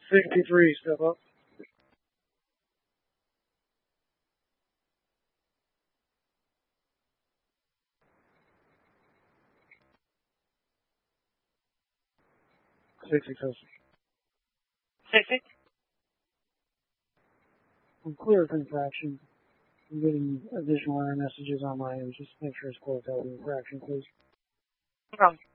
63, step up. Sixty close. 60. I'm clear for infraction. I'm getting additional error messages on my end. Just make sure it's closed out with infraction, please. No problem.